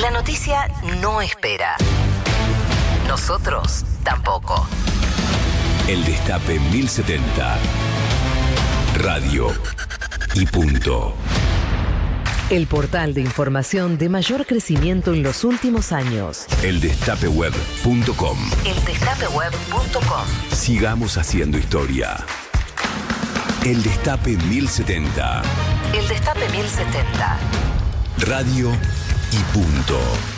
La noticia no espera. Nosotros tampoco. El Destape 1070. Radio y punto. El portal de información de mayor crecimiento en los últimos años. Eldestapeweb.com. Eldestapeweb.com. Sigamos haciendo historia. El Destape 1070. El Destape 1070. Radio y punto.